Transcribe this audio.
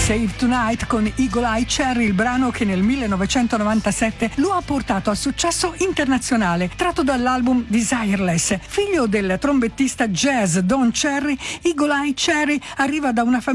Save Tonight con Eagle Eye Cherry, il brano che nel 1997 lo ha portato al successo internazionale. Tratto dall'album Desireless, figlio del trombettista jazz Don Cherry, Eagle Eye Cherry arriva da una famiglia